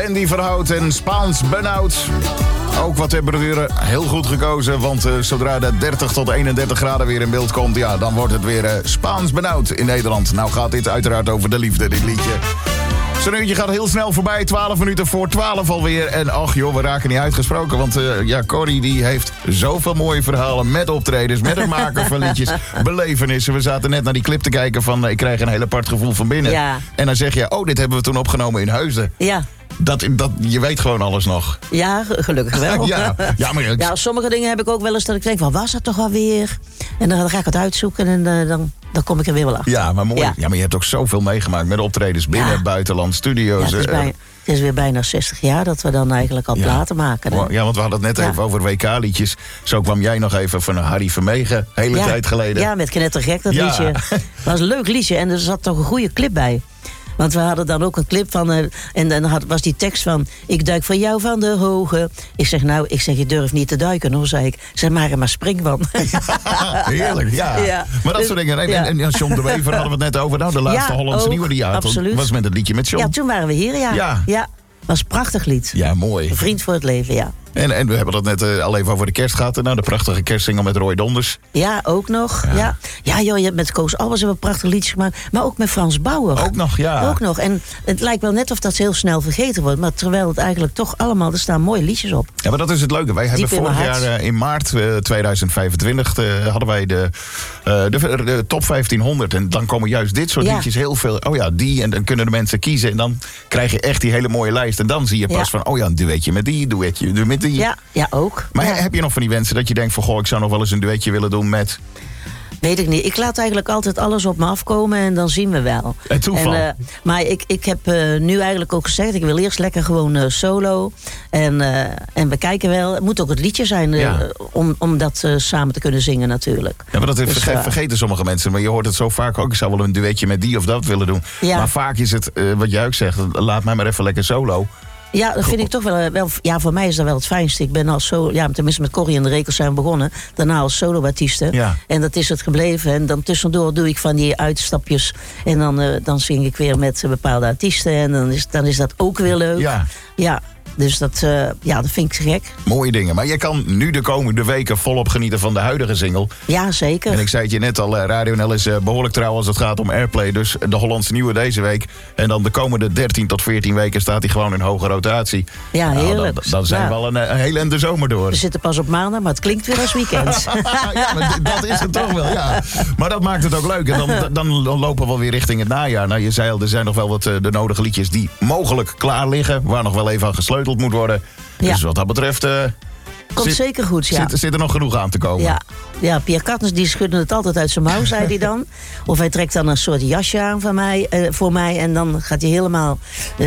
Randy Verhout en Spaans benauwd. Ook wat temperaturen, heel goed gekozen. Want zodra de 30 tot 31 graden weer in beeld komt... ja, dan wordt het weer Spaans benauwd in Nederland. Nou gaat dit uiteraard over de liefde, dit liedje. Zo'n uurtje gaat heel snel voorbij, 12 minuten voor 12 alweer. En ach joh, we raken niet uitgesproken. Want Corrie die heeft zoveel mooie verhalen met optredens... met het maken van liedjes, belevenissen. We zaten net naar die clip te kijken van... ik krijg een heel apart gevoel van binnen. Ja. En dan zeg je, dit hebben we toen opgenomen in Heusden. Ja. Je weet gewoon alles nog. Ja, gelukkig wel. Maar sommige dingen heb ik ook wel eens dat ik denk van, was dat toch alweer? En dan ga ik het uitzoeken en dan kom ik er weer wel achter. Ja, maar mooi. Ja, maar je hebt ook zoveel meegemaakt met optredens binnen, buitenland, studio's. Het is weer bijna 60 jaar dat we dan eigenlijk al platen maken. Hè? Ja, want we hadden het net even over WK-liedjes. Zo kwam jij nog even van Harry Vermegen, hele tijd geleden. Ja, met Knettergek, dat liedje. Dat was een leuk liedje en er zat toch een goede clip bij. Want we hadden dan ook een clip van... en dan was die tekst van... Ik duik voor jou van de hoge. Ik zeg, je durft niet te duiken, hoor, zei ik. Zeg maar spring van. Heerlijk, ja. Maar dat soort dingen. En John de Wever hadden we het net over. Nou, de laatste Hollandse nieuwe die was met het liedje met John. Ja, toen waren we hier, ja. Was een prachtig lied. Ja, mooi. Een vriend voor het leven, ja. En we hebben het net al even over de kerst gehad. Nou, de prachtige kerstsingle met Roy Donders. Ja, ook nog. Ja, joh, je hebt met Koos Albers een prachtig liedjes gemaakt. Maar ook met Frans Bauer. Ook nog, ja. Ook nog. En het lijkt wel net of dat heel snel vergeten wordt. Maar terwijl het eigenlijk toch allemaal... Er staan mooie liedjes op. Ja, maar dat is het leuke. Wij hebben vorig jaar in maart 2025... hadden wij de top 1500. En dan komen juist dit soort liedjes heel veel... die. En dan kunnen de mensen kiezen. En dan krijg je echt die hele mooie lijst. En dan zie je pas van... een duetje met die, duetje met die. Ja, ook. Maar heb je nog van die wensen dat je denkt van... ik zou nog wel eens een duetje willen doen met... Weet ik niet. Ik laat eigenlijk altijd alles op me afkomen en dan zien we wel. Het toeval. Maar ik heb nu eigenlijk ook gezegd... ik wil eerst lekker gewoon solo. En we kijken wel. Het moet ook het liedje zijn om dat samen te kunnen zingen natuurlijk. Ja, maar dat vergeten sommige mensen. Maar je hoort het zo vaak ook. Ik zou wel een duetje met die of dat willen doen. Ja. Maar vaak is het, wat jij ook zegt... laat mij maar even lekker solo... Ja, dat vind ik toch wel... Ja, voor mij is dat wel het fijnste. Ik ben als solo... Ja, tenminste met Corrie en de Rekels zijn we begonnen. Daarna als solo-artiesten. Ja. En dat is het gebleven. En dan tussendoor doe ik van die uitstapjes. En dan zing ik weer met bepaalde artiesten. En dan is dat ook weer leuk. Ja. Dus dat vind ik gek. Mooie dingen. Maar je kan nu de komende weken volop genieten van de huidige single. Ja, zeker. En ik zei het je net al, Radio NL is behoorlijk trouw als het gaat om airplay. Dus de Hollandse nieuwe deze week. En dan de komende 13 tot 14 weken staat hij gewoon in hoge rotatie. Ja, heerlijk. Dan zijn we al een hele ende zomer door. We zitten pas op maandag, maar het klinkt weer als weekend. Ja, maar dat is het toch wel, ja. Maar dat maakt het ook leuk. En dan lopen we weer richting het najaar. Nou, je zei al, er zijn nog wel wat de nodige liedjes die mogelijk klaar liggen. Waar nog wel even aan gesleuteld moet worden. Ja. Dus wat dat betreft... Komt zeker goed, ja. Zit er nog genoeg aan te komen. Ja, Pierre Katners die schudde het altijd uit zijn mouw, zei hij dan. Of hij trekt dan een soort jasje aan voor mij. En dan gaat hij helemaal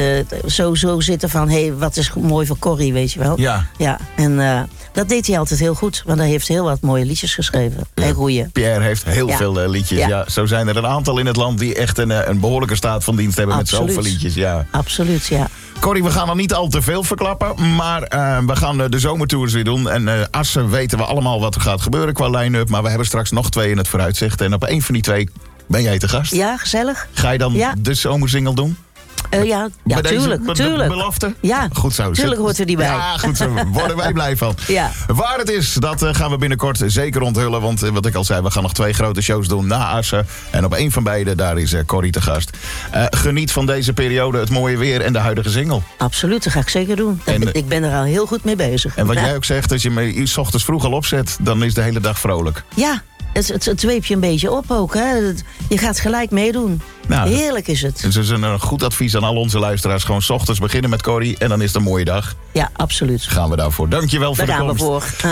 zo zitten van... wat is mooi voor Corrie, weet je wel. Ja. En dat deed hij altijd heel goed. Want hij heeft heel wat mooie liedjes geschreven. En goeie. Pierre heeft heel veel liedjes. Ja. Zo zijn er een aantal in het land die echt een behoorlijke staat van dienst hebben. Absoluut. Met zoveel liedjes. Ja. Absoluut, ja. Corrie, we gaan nog niet al te veel verklappen. Maar we gaan de zomertours weer doen. En Assen weten we allemaal wat er gaat gebeuren qua line-up. Maar we hebben straks nog 2 in het vooruitzicht. En op 1 van die 2 ben jij te gast. Ja, gezellig. Ga je dan de zomersingle doen? Ja, tuurlijk. Belofte? Ja, goed zo. Tuurlijk hoort er die bij. Ja, goed zo. Worden wij blij van. Ja. Waar het is, dat gaan we binnenkort zeker onthullen. Want wat ik al zei, we gaan nog 2 grote shows doen na Assen. En op 1 van beide, daar is Corrie te gast. Geniet van deze periode, het mooie weer en de huidige single. Absoluut, dat ga ik zeker doen. Ik ben er al heel goed mee bezig. En wat jij ook zegt, als je me 's ochtends vroeg al opzet, dan is de hele dag vrolijk. Ja. Het zweep je een beetje op ook. Hè? Je gaat gelijk meedoen. Nou, heerlijk is het. Dus een goed advies aan al onze luisteraars. Gewoon 's ochtends beginnen met Corrie en dan is het een mooie dag. Ja, absoluut. Gaan we daarvoor. Dankjewel voor de komst. Daar gaan we voor.